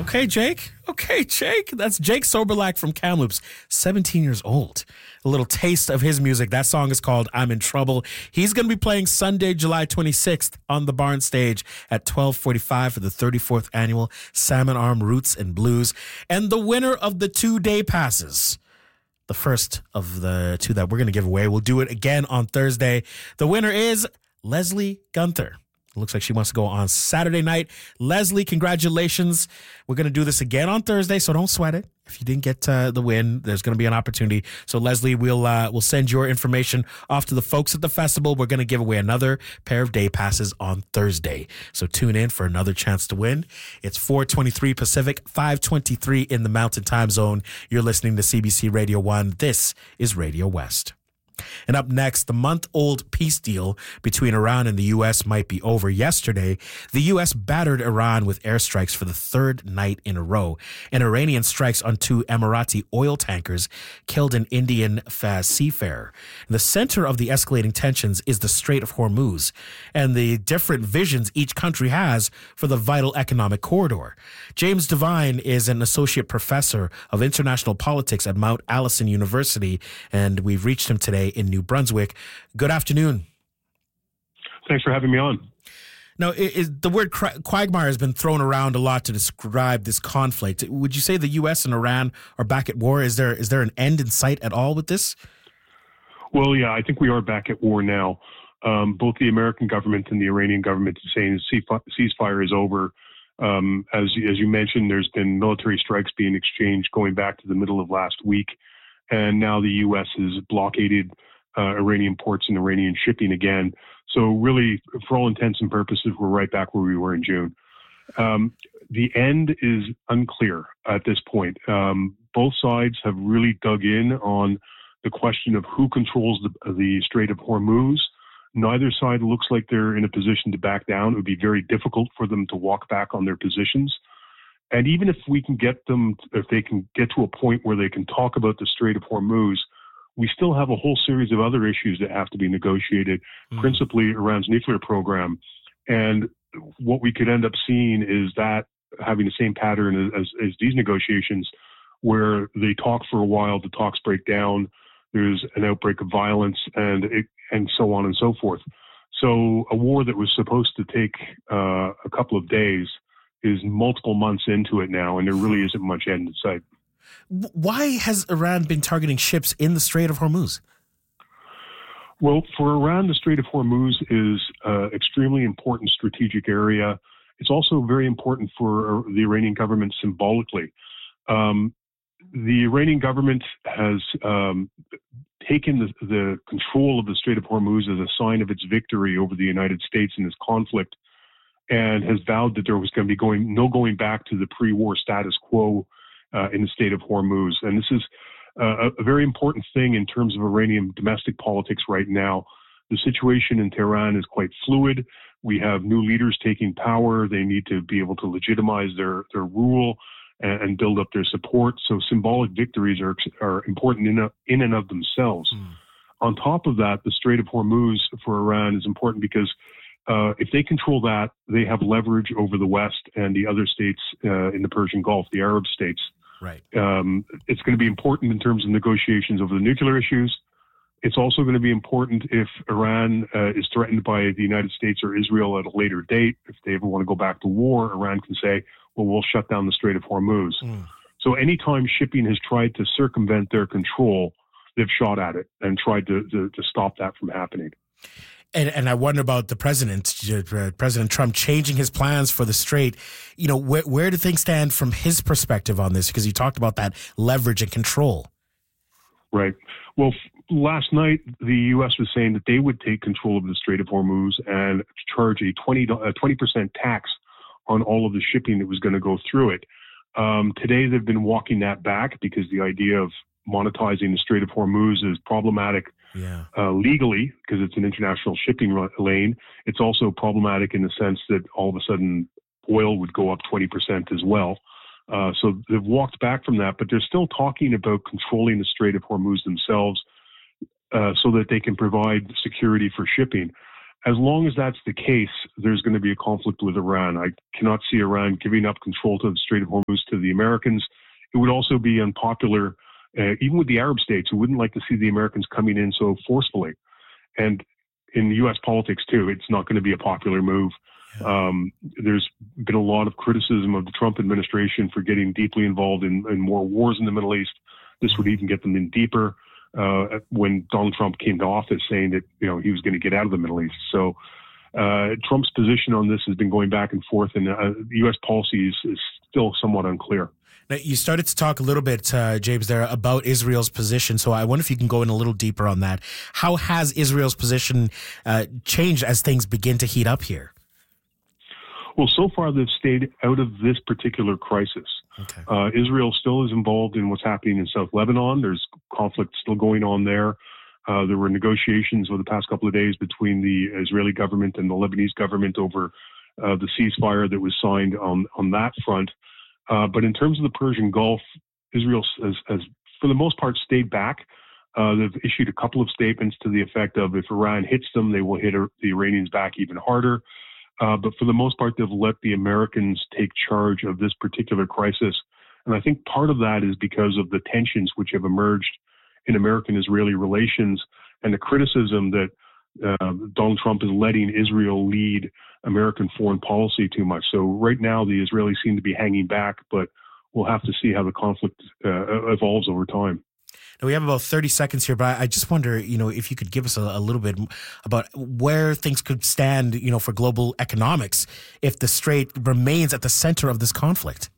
Okay, Jake. Okay, Jake. That's Jake Soberlack from Kamloops, 17 years old. A little taste of his music. That song is called I'm in Trouble. He's going to be playing Sunday, July 26th on the Barn Stage at 12:45 for the 34th annual Salmon Arm Roots and Blues. And the winner of the 2-day passes, the first of the two that we're going to give away, we'll do it again on Thursday. The winner is Leslie Gunther. Looks like she wants to go on Saturday night. Leslie, congratulations. We're going to do this again on Thursday, so don't sweat it. If you didn't get the win, there's going to be an opportunity. So, Leslie, we'll send your information off to the folks at the festival. We're going to give away another pair of day passes on Thursday. So tune in for another chance to win. It's 4:23 Pacific, 5:23 in the Mountain Time Zone. You're listening to CBC Radio 1. This is Radio West. And up next, the month-old peace deal between Iran and the U.S. might be over. Yesterday, the U.S. battered Iran with airstrikes for the third night in a row. And Iranian strikes on 2 Emirati oil tankers killed an Indian seafarer. The center of the escalating tensions is the Strait of Hormuz and the different visions each country has for the vital economic corridor. James Devine is an associate professor of international politics at Mount Allison University, and we've reached him today in New Brunswick. Good afternoon. Thanks for having me on. Now, the word quagmire has been thrown around a lot to describe this conflict. Would you say the U.S. and Iran are back at war? Is there an end in sight at all with this? Well, yeah, I think we are back at war now. Both the American government and the Iranian government is saying the ceasefire is over. As you mentioned, there's been military strikes being exchanged going back to the middle of last week. And now the U.S. has blockaded Iranian ports and Iranian shipping again. So really, for all intents and purposes, we're right back where we were in June. The end is unclear at this point. Both sides have really dug in on the question of who controls the Strait of Hormuz. Neither side looks like they're in a position to back down. It would be very difficult for them to walk back on their positions. And even if we can get them, if they can get to a point where they can talk about the Strait of Hormuz, we still have a whole series of other issues that have to be negotiated, principally Iran's nuclear program. And what we could end up seeing is that having the same pattern as these negotiations, where they talk for a while, the talks break down, there's an outbreak of violence, and so on and so forth. So a war that was supposed to take a couple of days is multiple months into it now, and there really isn't much end in sight. Why has Iran been targeting ships in the Strait of Hormuz? Well, for Iran, the Strait of Hormuz is an extremely important strategic area. It's also very important for the Iranian government symbolically. The Iranian government has taken the control of the Strait of Hormuz as a sign of its victory over the United States in this conflict, and has vowed that there was going to be no going back to the pre-war status quo in the Strait of Hormuz. And this is a very important thing in terms of Iranian domestic politics right now. The situation in Tehran is quite fluid. We have new leaders taking power. They need to be able to legitimize their rule and build up their support. So symbolic victories are important in and of themselves. On top of that, the Strait of Hormuz for Iran is important because if they control that, they have leverage over the West and the other states in the Persian Gulf, the Arab states. Right. It's going to be important in terms of negotiations over the nuclear issues. It's also going to be important if Iran is threatened by the United States or Israel at a later date. If they ever want to go back to war, Iran can say, well, we'll shut down the Strait of Hormuz. So anytime shipping has tried to circumvent their control, they've shot at it and tried to stop that from happening. And I wonder about the President Trump changing his plans for the Strait. You know, where do things stand from his perspective on this? Because you talked about that leverage and control. Right. Well, last night, the U.S. was saying that they would take control of the Strait of Hormuz and charge a 20% tax on all of the shipping that was going to go through it. Today, they've been walking that back because the idea of monetizing the Strait of Hormuz is problematic legally because it's an international shipping lane. It's also problematic in the sense that all of a sudden oil would go up 20% as well. So they've walked back from that, but they're still talking about controlling the Strait of Hormuz themselves so that they can provide security for shipping. as long as that's the case, there's going to be a conflict with Iran. I cannot see Iran giving up control to the Strait of Hormuz to the Americans. It would also be unpopular, even with the Arab states, who wouldn't like to see the Americans coming in so forcefully. And in U.S. politics, too, it's not going to be a popular move. There's been a lot of criticism of the Trump administration for getting deeply involved in more wars in the Middle East. This would even get them in deeper when Donald Trump came to office, saying that he was going to get out of the Middle East. So Trump's position on this has been going back and forth, and U.S. policy is still somewhat unclear. Now, you started to talk a little bit, James, there about Israel's position. So I wonder if you can go in a little deeper on that. How has Israel's position changed as things begin to heat up here? Well, so far they've stayed out of this particular crisis. Okay. Israel still is involved in what's happening in South Lebanon. There's conflict still going on there. There were negotiations over the past couple of days between the Israeli government and the Lebanese government over the ceasefire that was signed on that front. But in terms of the Persian Gulf, Israel has for the most part, stayed back. They've issued a couple of statements to the effect of if Iran hits them, they will hit the Iranians back even harder. But for the most part, they've let the Americans take charge of this particular crisis. And I think part of that is because of the tensions which have emerged in American-Israeli relations and the criticism that Donald Trump is letting Israel lead American foreign policy too much. So right now, the Israelis seem to be hanging back, but we'll have to see how the conflict evolves over time. Now, we have about 30 seconds here, but I just wonder, if you could give us a little bit about where things could stand, for global economics if the Strait remains at the center of this conflict.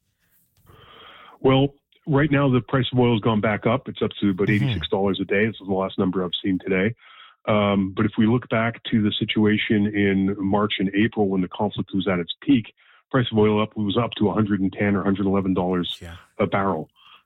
Well, right now, the price of oil has gone back up. It's up to about $86 a day. This is the last number I've seen today. But if we look back to the situation in March and April when the conflict was at its peak, price of oil was up to $110 or $111 a barrel.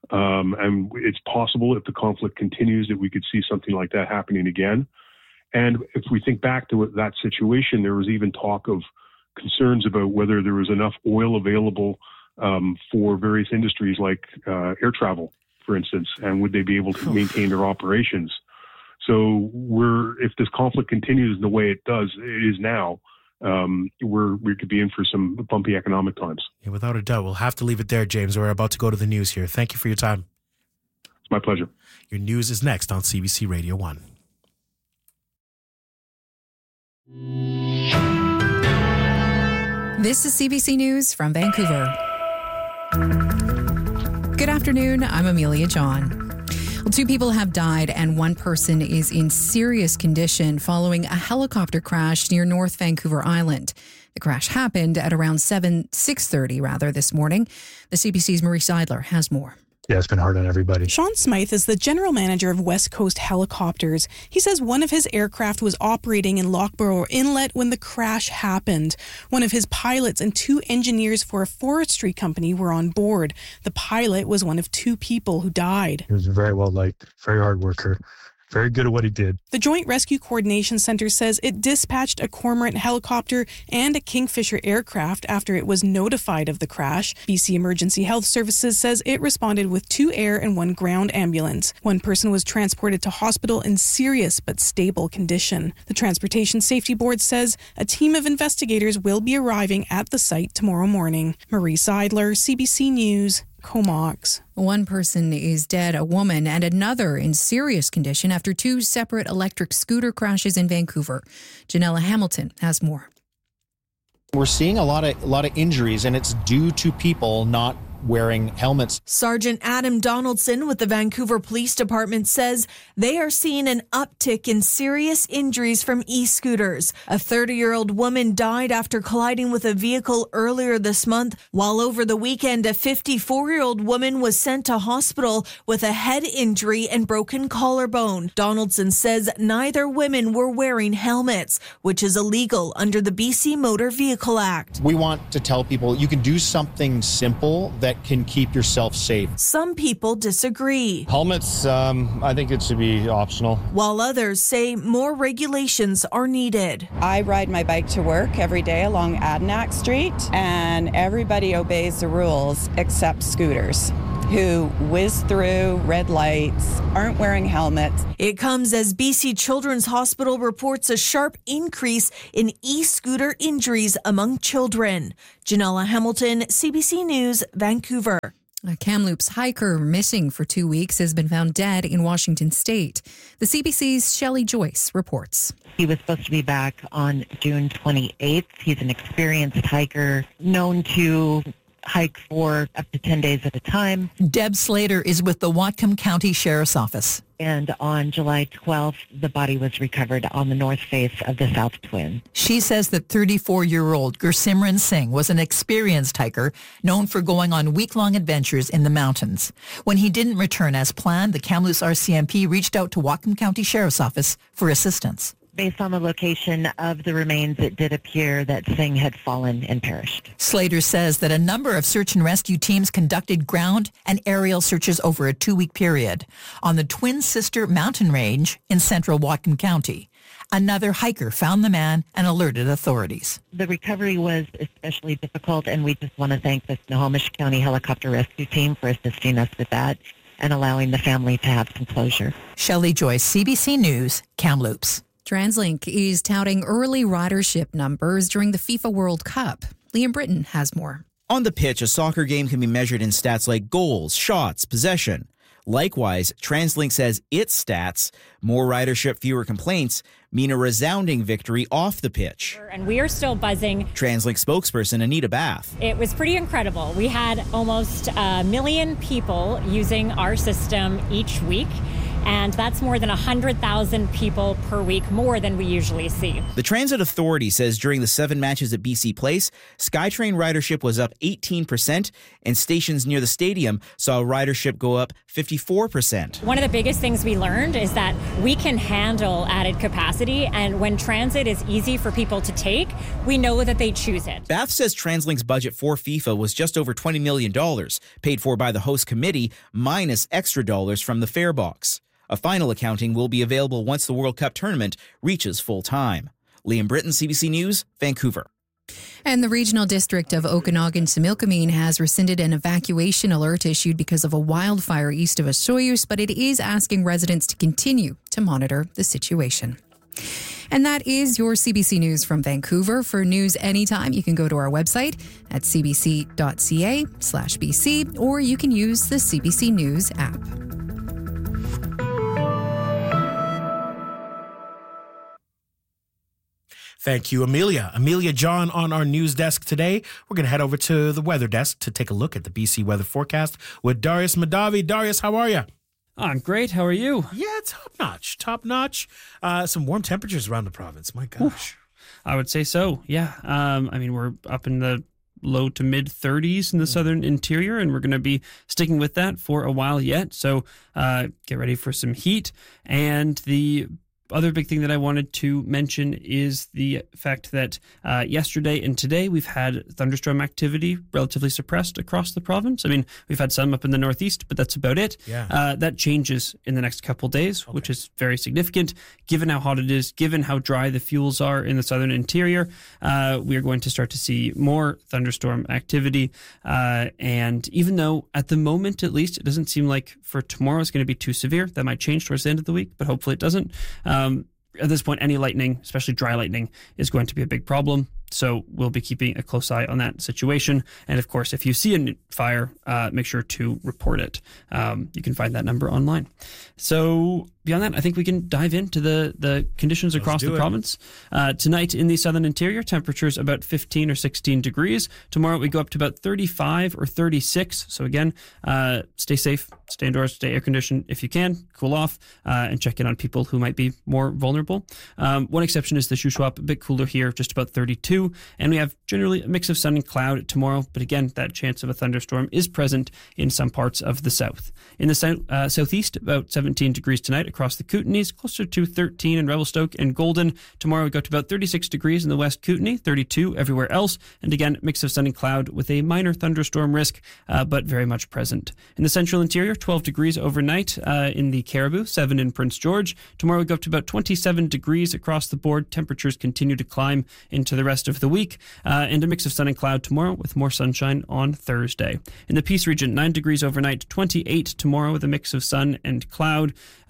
And it's possible if the conflict continues that we could see something like that happening again. And if we think back to that situation, there was even talk of concerns about whether there was enough oil available for various industries like air travel, for instance, and would they be able to maintain their operations? So if this conflict continues the way it is now, we could be in for some bumpy economic times. Yeah, without a doubt. We'll have to leave it there, James. We're about to go to the news here. Thank you for your time. It's my pleasure. Your news is next on CBC Radio 1. This is CBC News from Vancouver. Good afternoon. I'm Amelia John. Well, 2 people have died and 1 person is in serious condition following a helicopter crash near North Vancouver Island. The crash happened at around 6:30 this morning. The CBC's Marie Seidler has more. Yeah, it's been hard on everybody. Sean Smythe is the general manager of West Coast Helicopters. He says one of his aircraft was operating in Lochborough Inlet when the crash happened. One of his pilots and 2 engineers for a forestry company were on board. The pilot was one of 2 people who died. He was very well liked, very hard worker. Very good at what he did. The Joint Rescue Coordination Center says it dispatched a Cormorant helicopter and a Kingfisher aircraft after it was notified of the crash. BC Emergency Health Services says it responded with 2 air and 1 ground ambulance. 1 person was transported to hospital in serious but stable condition. The Transportation Safety Board says a team of investigators will be arriving at the site tomorrow morning. Marie Seidler, CBC News, Comox. 1 person is dead, a woman, and another in serious condition after 2 separate electric scooter crashes in Vancouver. Janella Hamilton has more. We're seeing a lot of injuries, and it's due to people not wearing helmets. Sergeant Adam Donaldson with the Vancouver Police Department says they are seeing an uptick in serious injuries from e-scooters. A 30-year-old woman died after colliding with a vehicle earlier this month, while over the weekend a 54-year-old woman was sent to hospital with a head injury and broken collarbone. Donaldson says neither women were wearing helmets, which is illegal under the BC Motor Vehicle Act. We want to tell people you can do something simple that can keep yourself safe. Some people disagree. Helmets, I think it should be optional. While others say more regulations are needed. I ride my bike to work every day along Adanac Street, and everybody obeys the rules except scooters. who whiz through red lights, aren't wearing helmets. It comes as BC Children's Hospital reports a sharp increase in e-scooter injuries among children. Janella Hamilton, CBC News, Vancouver. A Kamloops hiker missing for 2 weeks has been found dead in Washington state. The CBC's Shelley Joyce reports. He was supposed to be back on June 28th. He's an experienced hiker known to hike for up to 10 days at a time. Deb Slater is with the Whatcom County Sheriff's Office. And on July 12th, the body was recovered on the north face of the South Twin. She says that 34-year-old Gursimran Singh was an experienced hiker known for going on week-long adventures in the mountains. When he didn't return as planned, the Kamloops RCMP reached out to Whatcom County Sheriff's Office for assistance. Based on the location of the remains, it did appear that Singh had fallen and perished. Slater says that a number of search and rescue teams conducted ground and aerial searches over a 2-week period on the Twin Sister Mountain Range in central Whatcom County. Another hiker found the man and alerted authorities. The recovery was especially difficult, and we just want to thank the Snohomish County Helicopter Rescue Team for assisting us with that and allowing the family to have some closure. Shelley Joyce, CBC News, Kamloops. TransLink is touting early ridership numbers during the FIFA World Cup. Liam Britton has more. On the pitch, a soccer game can be measured in stats like goals, shots, possession. Likewise, TransLink says its stats, more ridership, fewer complaints, mean a resounding victory off the pitch. And we are still buzzing. TransLink spokesperson Anita Bath. It was pretty incredible. We had almost 1 million people using our system each week. And that's more than 100,000 people per week, more than we usually see. The Transit Authority says during the 7 matches at BC Place, SkyTrain ridership was up 18%, and stations near the stadium saw ridership go up 54%. One of the biggest things we learned is that we can handle added capacity, and when transit is easy for people to take, we know that they choose it. Bath says TransLink's budget for FIFA was just over $20 million, paid for by the host committee, minus extra dollars from the fare box. A final accounting will be available once the World Cup tournament reaches full time. Liam Britton, CBC News, Vancouver. And the Regional District of Okanagan-Similkameen has rescinded an evacuation alert issued because of a wildfire east of Osoyoos, but it is asking residents to continue to monitor the situation. And that is your CBC News from Vancouver. For news anytime, you can go to our website at cbc.ca/BC, or you can use the CBC News app. Thank you, Amelia. Amelia John on our news desk today. We're going to head over to the weather desk to take a look at the BC weather forecast with Darius Madavi. Darius, how are you? I'm great. How are you? Yeah, top notch. Some warm temperatures around the province. My gosh. I would say so. Yeah. I mean, we're up in the low to mid 30s in the southern interior, and we're going to be sticking with that for a while yet. So get ready for some heat. And the other big thing that I wanted to mention is the fact that yesterday and today we've had thunderstorm activity relatively suppressed across the province. I mean, we've had some up in the northeast, but that's about it. Yeah. That changes in the next couple days, which is very significant. Given how hot it is, given how dry the fuels are in the southern interior, we are going to start to see more thunderstorm activity. And even though at the moment, at least, it doesn't seem like for tomorrow it's going to be too severe, that might change towards the end of the week, but hopefully it doesn't. At this point, any lightning, especially dry lightning, is going to be a big problem. So we'll be keeping a close eye on that situation. And of course, if you see a fire, make sure to report it. You can find that number online. So beyond that, I think we can dive into the conditions across the province. Tonight in the southern interior, temperatures about 15 or 16 degrees. Tomorrow we go up to about 35 or 36. So again, stay safe, stay indoors, stay air conditioned if you can, cool off, and check in on people who might be more vulnerable. One exception is the Shuswap, a bit cooler here, just about 32. And we have generally a mix of sun and cloud tomorrow. But again, that chance of a thunderstorm is present in some parts of the south. In the southeast, about 17 degrees tonight across the Kootenays, closer to 13 in Revelstoke and Golden. Tomorrow we go to about 36 degrees in the West Kootenay, 32 everywhere else. And again, mix of sun and cloud with a minor thunderstorm risk, but very much present. In the central interior, 12 degrees overnight in the Caribou, 7 in Prince George. Tomorrow we go up to about 27 degrees across the board. Temperatures continue to climb into the rest rest of the week, and a mix of sun and cloud tomorrow with more sunshine on Thursday. In the Peace region, 9 degrees overnight, 28 tomorrow with a mix of sun and cloud.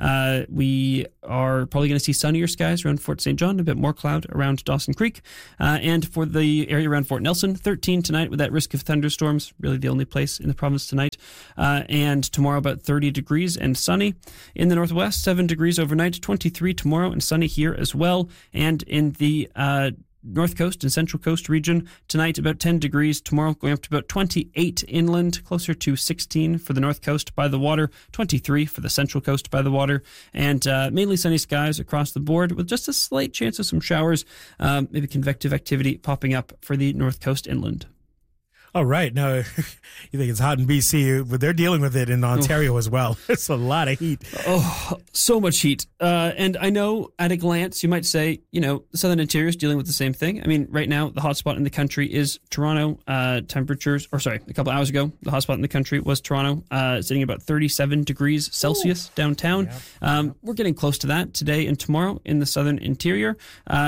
We are probably going to see sunnier skies around Fort St. John, a bit more cloud around Dawson Creek. And for the area around Fort Nelson, 13 tonight with that risk of thunderstorms, really the only place in the province tonight. And tomorrow about 30 degrees and sunny. In the northwest, 7 degrees overnight, 23 tomorrow and sunny here as well. And in the North Coast and Central Coast region, tonight about 10 degrees, tomorrow going up to about 28 inland, closer to 16 for the North Coast by the water, 23 for the Central Coast by the water, and mainly sunny skies across the board with just a slight chance of some showers, maybe convective activity popping up for the North Coast inland. All right. Now, you think it's hot in BC, but they're dealing with it in Ontario as well. It's a lot of heat. Oh, so much heat. And I know at a glance, you might say, the Southern Interior is dealing with the same thing. I mean, right now, the hotspot in the country is Toronto. A couple hours ago, the hotspot in the country was Toronto, sitting at about 37 degrees Celsius downtown. Yep. We're getting close to that today and tomorrow in the Southern Interior.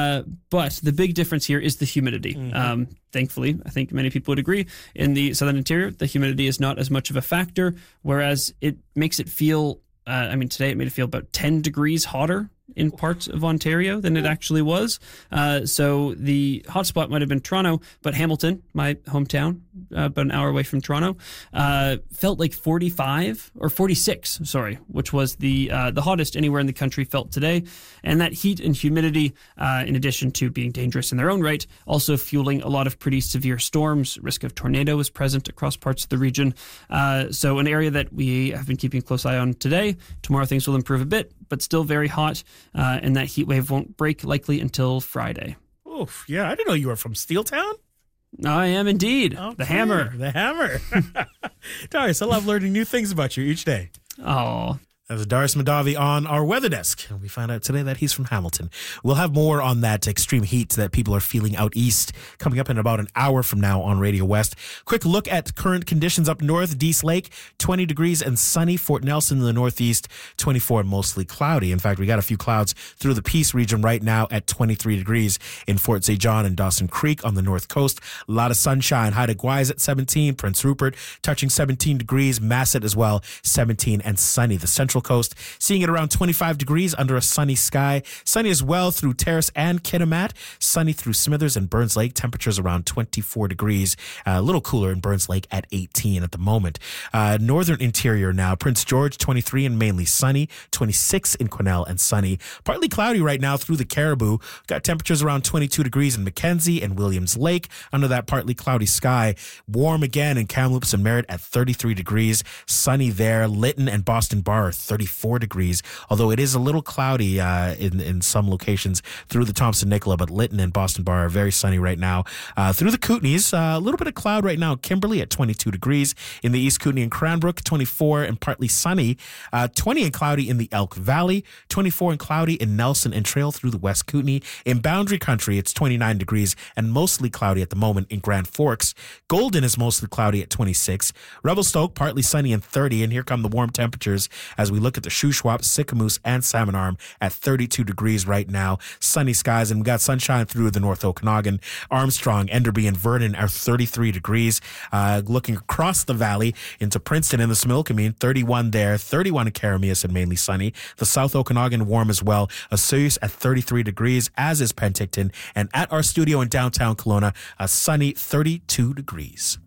But the big difference here is the humidity. Mm-hmm. Thankfully, I think many people would agree, in the Southern Interior, the humidity is not as much of a factor, whereas it makes it feel, today it made it feel about 10 degrees hotter in parts of Ontario than it actually was. So the hotspot might have been Toronto, but Hamilton, my hometown, about an hour away from Toronto, felt like 46, which was the hottest anywhere in the country felt today. And that heat and humidity, in addition to being dangerous in their own right, also fueling a lot of pretty severe storms. Risk of tornado is present across parts of the region. So an area that we have been keeping a close eye on today. Tomorrow things will improve a bit, but still very hot. And that heat wave won't break likely until Friday. Oof, yeah, I didn't know you were from Steeltown. I am indeed. Okay. The Hammer. Darius, I love learning new things about you each day. Oh. That was Darius Mahdavi on our weather desk. And we found out today that he's from Hamilton. We'll have more on that extreme heat that people are feeling out east coming up in about an hour from now on Radio West. Quick look at current conditions up north. Dease Lake, 20 degrees and sunny. Fort Nelson in the northeast, 24 and mostly cloudy. In fact, we got a few clouds through the Peace region right now at 23 degrees in Fort St. John and Dawson Creek on the north coast. A lot of sunshine. Haida Gwaii at 17. Prince Rupert touching 17 degrees. Masset as well, 17 and sunny. The Central Coast seeing it around 25 degrees under a sunny sky. Sunny as well through Terrace and Kitimat. Sunny through Smithers and Burns Lake. Temperatures around 24 degrees. A little cooler in Burns Lake at 18 at the moment. Northern Interior now. Prince George 23 and mainly sunny. 26 in Quesnel and sunny. Partly cloudy right now through the Caribou. Got temperatures around 22 degrees in Mackenzie and Williams Lake under that partly cloudy sky. Warm again in Kamloops and Merritt at 33 degrees. Sunny there. Lytton and Boston Bar 34 degrees, although it is a little cloudy in some locations through the Thompson-Nicola, but Lytton and Boston Bar are very sunny right now. Through the Kootenays, a little bit of cloud right now. Kimberley at 22 degrees. In the East Kootenay and Cranbrook, 24 and partly sunny. 20 and cloudy in the Elk Valley. 24 and cloudy in Nelson and Trail through the West Kootenay. In Boundary Country, it's 29 degrees and mostly cloudy at the moment in Grand Forks. Golden is mostly cloudy at 26. Revelstoke, partly sunny and 30. And here come the warm temperatures as we look at the Shuswap, Sicamous, and Salmon Arm at 32 degrees right now. Sunny skies, and we got sunshine through the North Okanagan. Armstrong, Enderby, and Vernon are 33 degrees. Looking across the valley into Princeton and the Similkameen, 31 there, 31 in Karamias and mainly sunny. The South Okanagan warm as well. Osoyoos at 33 degrees, as is Penticton. And at our studio in downtown Kelowna, a sunny 32 degrees.